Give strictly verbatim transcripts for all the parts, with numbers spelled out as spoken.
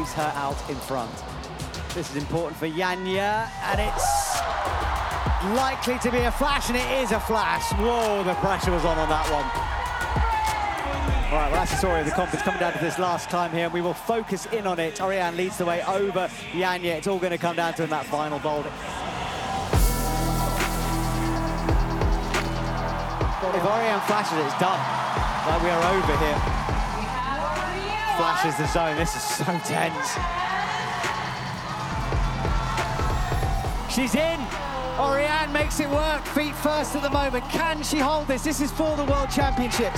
leaves her out in front. This is important for Janja, and it's likely to be a flash, and it is a flash. Whoa, the pressure was on on that one. All right, well, that's the story of the conference coming down to this last time here, and we will focus in on it. Oriane leads the way over Janja. It's all going to come down to in that final bowl. If Oriane flashes it, it's done. Like, we are over here. Flashes the zone. This is so tense. She's in. Oriane makes it work. Feet first at the moment. Can she hold this? This is for the World Championships.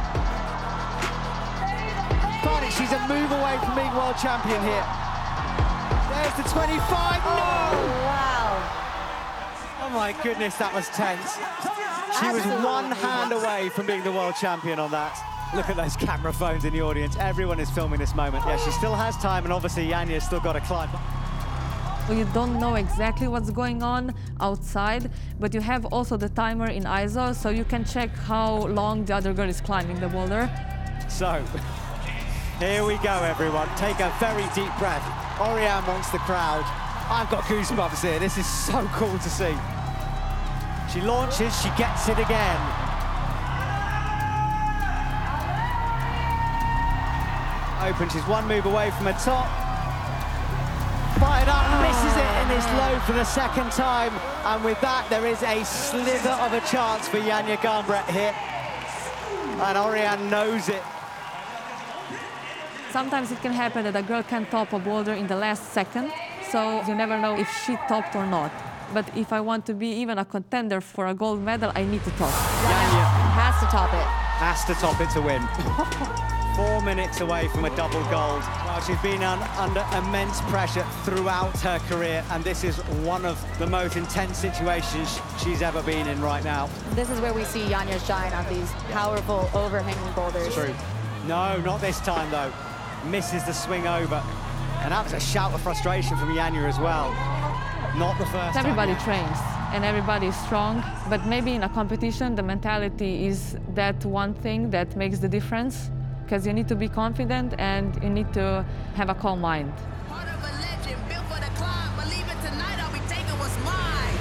But she's a move away from being world champion here. There's the twenty-five. No! Oh, wow. Oh my goodness, that was tense. She was one hand away from being the world champion on that. Look at those camera phones in the audience. Everyone is filming this moment. Yeah, she still has time, and obviously Janja's still got to climb. You don't know exactly what's going on outside, but you have also the timer in I S O, so you can check how long the other girl is climbing the boulder. So, here we go, everyone. Take a very deep breath. Oriane wants the crowd. I've got goosebumps here. This is so cool to see. She launches, she gets it again. Open, she's one move away from her top. Fired up, misses it in this low for the second time. And with that, there is a slither of a chance for Janja Garnbret here. And Oriane knows it. Sometimes it can happen that a girl can top a boulder in the last second, so you never know if she topped or not. But if I want to be even a contender for a gold medal, I need to top. Janja Has to top it. has to top it to win. Four minutes away from a double gold. Well, she's been un under immense pressure throughout her career, and this is one of the most intense situations she's ever been in right now. This is where we see Janja shine on these powerful, overhanging boulders. True. No, not this time, though. Misses the swing over. And that was a shout of frustration from Janja as well. Not the first Everybody time. trains and everybody is strong, but maybe in a competition, the mentality is that one thing that makes the difference, because you need to be confident and you need to have a calm mind.